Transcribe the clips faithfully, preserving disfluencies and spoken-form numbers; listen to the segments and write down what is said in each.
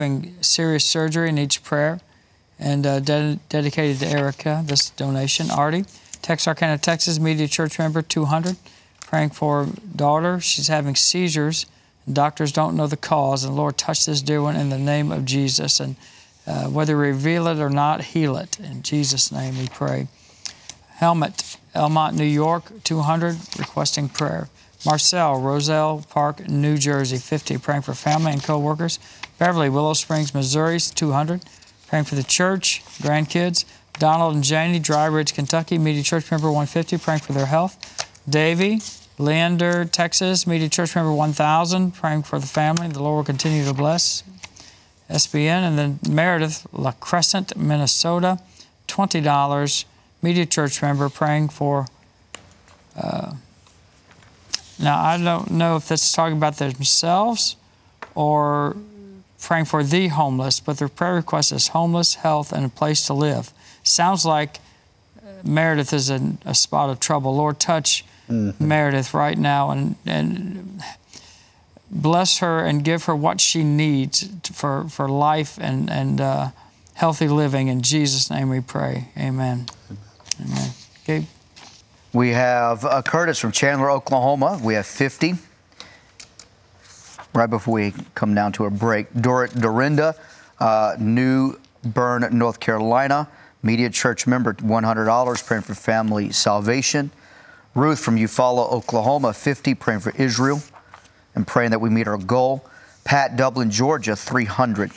having serious surgery, needs prayer, and uh, ded- dedicated to Erica, this donation. Artie, Texarkana, Texas, Media Church member, two hundred, praying for daughter. She's having seizures, and doctors don't know the cause, and Lord, touch this dear one in the name of Jesus, and uh, whether reveal it or not, heal it. In Jesus' name we pray. Helmet, Elmont, New York, two hundred, requesting prayer. Marcel, Roselle Park, New Jersey, fifty, praying for family and co-workers. Beverly, Willow Springs, Missouri, two hundred, praying for the church, grandkids. Donald and Janie, Dry Ridge, Kentucky, Media Church member, one hundred fifty, praying for their health. Davy, Leander, Texas, Media Church member, one thousand, praying for the family. The Lord will continue to bless. S B N, and then Meredith, La Crescent, Minnesota, twenty dollars, Media Church member, praying for... Uh, Now, I don't know if that's talking about themselves or praying for the homeless, but their prayer request is homeless, health, and a place to live. Sounds like Meredith is in a spot of trouble. Lord, touch mm-hmm. Meredith right now and, and bless her and give her what she needs for, for life and, and uh, healthy living. In Jesus' name we pray. Amen. Amen. Gabe? We have uh, Curtis from Chandler, Oklahoma. We have fifty. Right before we come down to a break. Dor- Dorinda, uh, New Bern, North Carolina. Media Church member, one hundred dollars, praying for family salvation. Ruth from Eufaula, Oklahoma, fifty, praying for Israel and praying that we meet our goal. Pat, Dublin, Georgia, three hundred.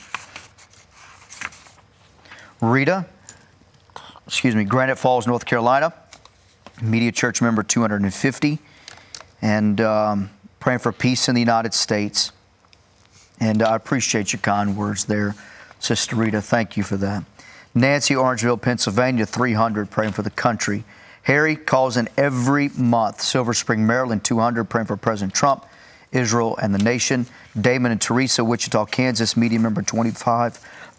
Rita, excuse me, Granite Falls, North Carolina. Media Church member, two hundred fifty, and um, praying for peace in the United States. And I appreciate your kind words there, Sister Rita. Thank you for that. Nancy, Orangeville, Pennsylvania, three hundred, praying for the country. Harry calls in every month. Silver Spring, Maryland, two hundred, praying for President Trump, Israel, and the nation. Damon and Teresa, Wichita, Kansas, media member, twenty-five.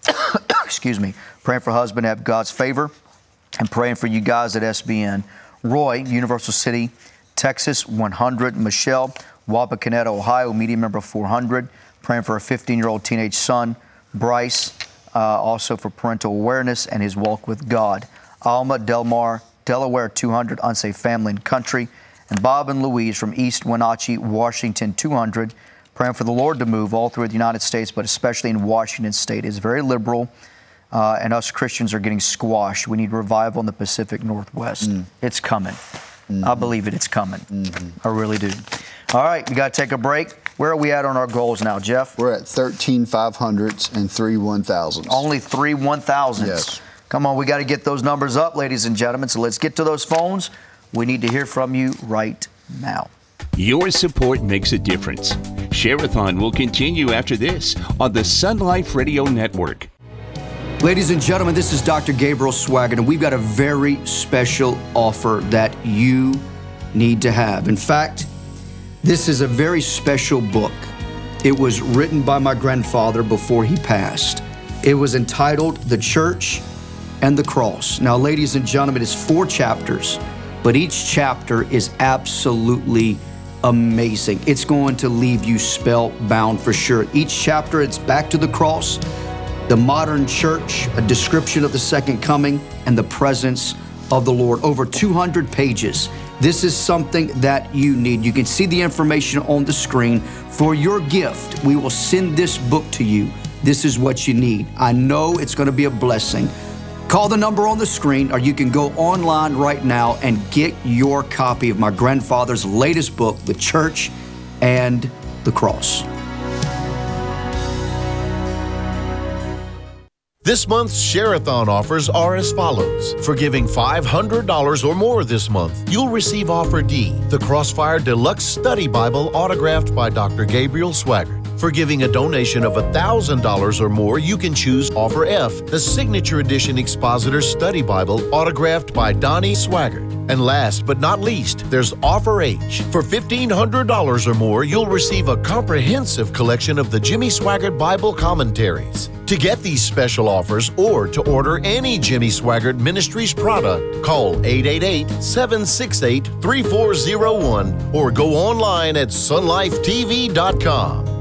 Excuse me. Praying for husband to have God's favor, and praying for you guys at S B N. Roy, Universal City, Texas, one hundred. Michelle, Wapakoneta, Ohio, media member, four hundred. Praying for a fifteen-year-old teenage son. Bryce, uh, also for parental awareness and his walk with God. Alma, Delmar, Delaware, two hundred. Unsafe family and country. And Bob and Louise from East Wenatchee, Washington, two hundred. Praying for the Lord to move all through the United States, but especially in Washington State. It's very liberal. Uh, and us Christians are getting squashed. We need revival in the Pacific Northwest. Mm. It's coming. Mm-hmm. I believe it. It's coming. Mm-hmm. I really do. All right, we got to take a break. Where are we at on our goals now, Jeff? We're at thirteen five hundreds and three one thousands. Only three one thousands. Yes. Come on, we got to get those numbers up, ladies and gentlemen. So let's get to those phones. We need to hear from you right now. Your support makes a difference. Share-a-thon will continue after this on the Sun Life Radio Network. Ladies and gentlemen, this is Doctor Gabriel Swaggart, and we've got a very special offer that you need to have. In fact, this is a very special book. It was written by my grandfather before he passed. It was entitled The Church and the Cross. Now, ladies and gentlemen, it's four chapters, but each chapter is absolutely amazing. It's going to leave you spellbound for sure. Each chapter, it's back to the cross, the modern church, a description of the second coming, and the presence of the Lord. Over two hundred pages. This is something that you need. You can see the information on the screen. For your gift, we will send this book to you. This is what you need. I know it's going to be a blessing. Call the number on the screen, or you can go online right now and get your copy of my grandfather's latest book, The Church and the Cross. This month's Share-a-thon offers are as follows. For giving five hundred dollars or more this month, you'll receive Offer D, the Crossfire Deluxe Study Bible autographed by Doctor Gabriel Swaggart. For giving a donation of one thousand dollars or more, you can choose Offer F, the Signature Edition Expositor Study Bible autographed by Donnie Swaggart. And last but not least, there's Offer H. For fifteen hundred dollars or more, you'll receive a comprehensive collection of the Jimmy Swaggart Bible commentaries. To get these special offers or to order any Jimmy Swaggart Ministries product, call eight eight eight, seven six eight, three four zero one or go online at sun life t v dot com.